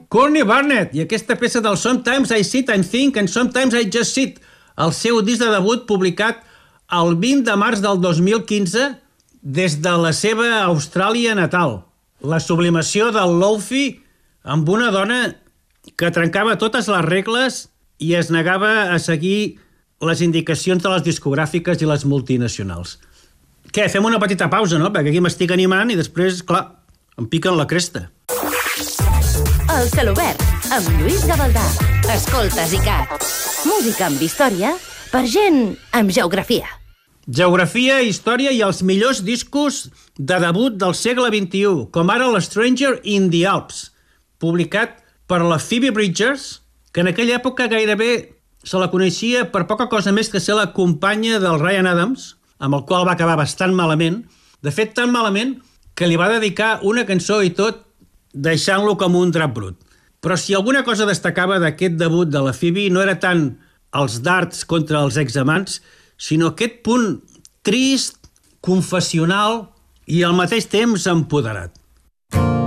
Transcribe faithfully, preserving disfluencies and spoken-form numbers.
Courtney Barnett, i aquesta peça del Sometimes I Sit and Think and Sometimes I Just Sit, el seu disc de debut publicat el vint de març del dos mil quinze des de la seva Austràlia natal. La sublimació del Lofi amb una dona que trencava totes les regles i es negava a seguir les indicacions de les discogràfiques i les multinacionals. Què, fem una petita pausa, no? Perquè aquí m'estic animant i després, clar, em piquen la cresta. El Celobert, amb Lluís Gavaldà. Escoltes i cat. Música amb història per gent amb geografia. Geografia, història i els millors discos de debut del segle vint-i-u, com ara l'Stranger in the Alps, publicat per la Phoebe Bridgers, que en aquella època gairebé se la coneixia per poca cosa més que ser la companya del Ryan Adams, amb el qual va acabar bastant malament, de fet tan malament que li va dedicar una cançó i tot, deixant-lo com un drap brut. Però si alguna cosa destacava d'aquest debut de la Phoebe no era tant els dards contra els examants, sinó aquest punt trist, confessional i al mateix temps empoderat.